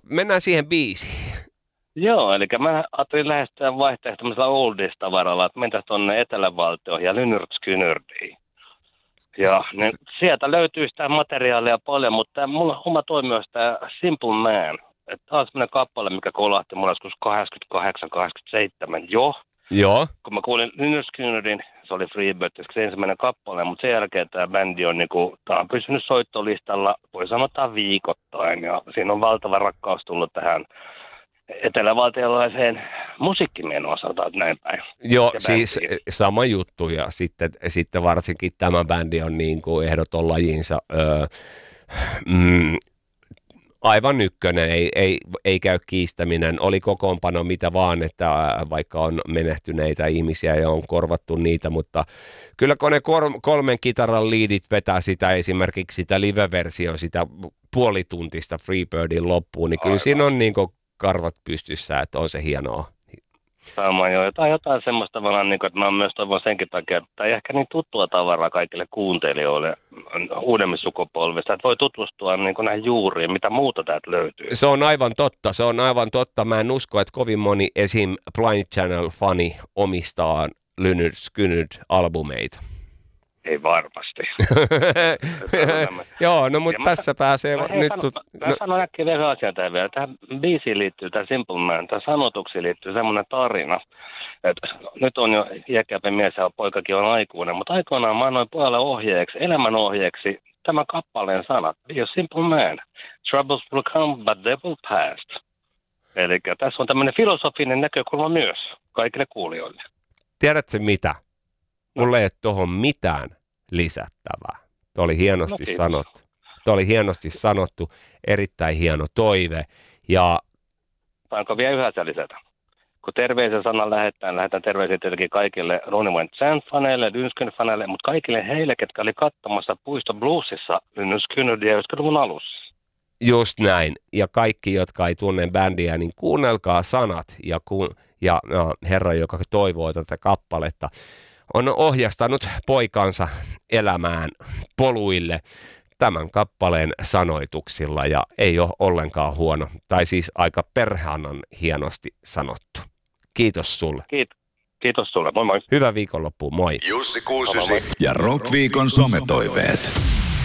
mennään siihen biisiin. Joo, eli mä ajattelin lähestyä vaihtoehtoisella oldies-tavaralla, että mentäisiin tuonne Etelävaltioihin ja Lynyrd-Skynyrdiin. Ja sieltä löytyy sitä materiaalia paljon, mutta tämä mulla oma toimi on tämä Simple Man. Tämä on semmoinen kappale, mikä kolahti mulla joskus 88-87 jo. Joo. Kun mä kuulin Lynyrd Skynyrdin, se oli Freebird, se ensimmäinen kappale, mutta sen jälkeen tämä bändi on, tämä on pysynyt soittolistalla, voi sanoa viikoittain, ja siinä on valtava rakkaus tullut tähän etelävaltiolaiseen musiikkimenoon, sanotaan näin päin. Joo, siis sama juttu, ja sitten varsinkin tämä bändi on niin kuin ehdoton lajinsa. Aivan ykkönen, ei käy kiistäminen, oli kokoonpano mitä vaan, että vaikka on menehtyneitä ihmisiä ja on korvattu niitä, mutta kyllä kun ne kolmen kitaran liidit vetää sitä esimerkiksi sitä live-version, sitä puolituntista Freebirdin loppuun, niin kyllä siinä on niin kuin karvat pystyssä, että on se hienoa. Sama joo, jotain semmoista vaan, niin kuin, että mä myös toivon senkin takia, että ei ehkä niin tuttua tavaraa kaikille kuuntelijoille uudemmissa sukupolvissa, että voi tutustua niin kuin näihin juuriin, mitä muuta täältä löytyy. Se on aivan totta. Mä en usko, että kovin moni esim. Blind Channel-fani omistaa Lynyrd Skynyrd-albumeita. Ei varmasti. Joo, no mutta tässä pääsee nyt... Mä sanon äkkiä vielä asiaa tähän vielä. Tähän biisiin liittyy, tähän Simple Man, tähän sanotuksiin liittyy semmoinen tarina, että nyt on jo iäkkäämpi mies ja poikakin on aikuinen, mutta aikoinaan mä annoin pojalle ohjeeksi, elämän ohjeeksi, tämän kappaleen sanat. Be a simple man. Troubles will come, but they will pass. Eli tässä on tämmöinen filosofinen näkökulma myös kaikille kuulijoille. Tiedätkö mitä? Mulla ei ole tuohon mitään lisättävää. Tuo oli hienosti sanottu. Tuo oli hienosti sanottu, erittäin hieno toive. Ja... Saanko vielä yhdessä lisätä? Kun terveisen sanan lähetän terveisiä tietenkin kaikille Ronnie Went Sand-faneille, Lynyrd-faneille, mutta kaikille heille, ketkä oli katsomassa Puisto Bluesissa Lynyrd Skynyrdia 90-luvun alussa. Just näin. Ja kaikki, jotka ei tunne bändiä, niin kuunnelkaa sanat. Ja herra, joka toivoo tätä kappaletta, on ohjastanut poikansa elämään poluille tämän kappaleen sanoituksilla ja ei ole ollenkaan huono, tai siis aika perhanan hienosti sanottu. Kiitos sulle. Kiitos sulle, moi moi. Hyvää viikonloppua, moi. Jussi Kuusisi ja Rockviikon sometoiveet.